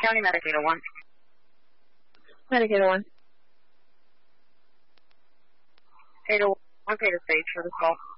County, Medicaid 01. Medicaid 01. 801, pay the stage for this call.